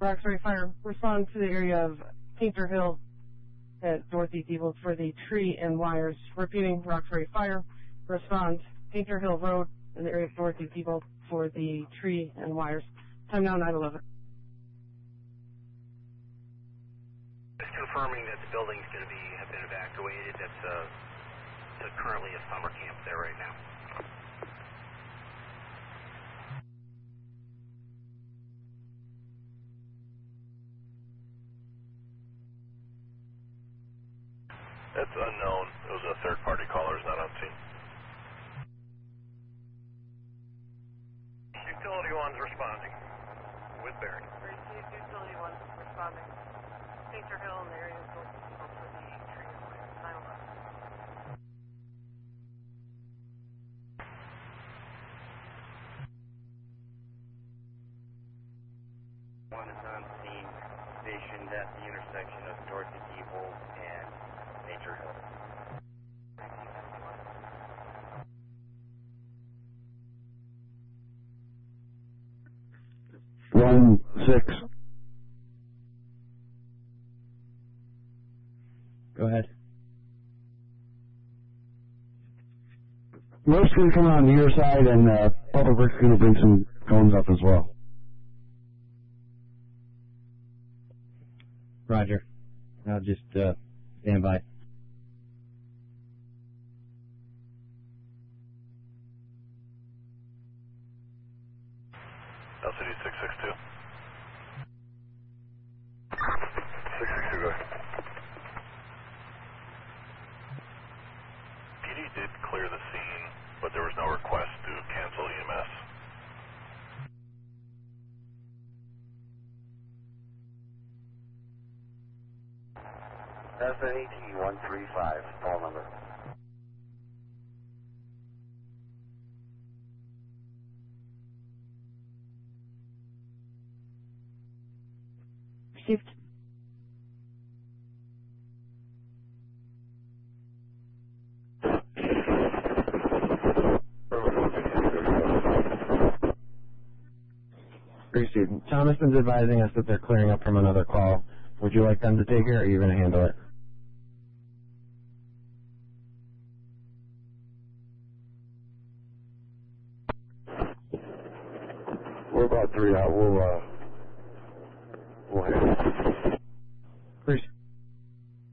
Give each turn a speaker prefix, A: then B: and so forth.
A: Roxbury Fire, respond to the area of Painter Hill at Dorothy Depot for the tree and wires. Repeating, Roxbury Fire, respond Painter Hill Road in the area of Dorothy Depot for the tree and wires. Time now 9:11.
B: Just confirming that the building's going to have been evacuated. That's currently a summer camp there right now.
C: That's unknown. It was a third-party caller, not on scene.
D: Utility 1's responding with Barry.
A: Utility 1 responding. Painter Hill in the area of Dorothy Depot for the tree and wires. 9:11.
E: One is on scene, stationed at the intersection of Dorothy Depot and Painter Hill.
F: 1-6.
G: Go ahead.
F: Most going to come on your side, and Public Works going to bring some cones up as well.
G: Roger. I'll just stand by.
C: LCD 662. 662, go ahead. PD did clear the scene, but there was no request to cancel EMS.
E: FNET 135, phone number.
A: Received.
G: Received. Thomason's advising us that they're clearing up from another call. Would you like them to take it, or are you going to handle it?
F: We're about 3 out. We'll handle it.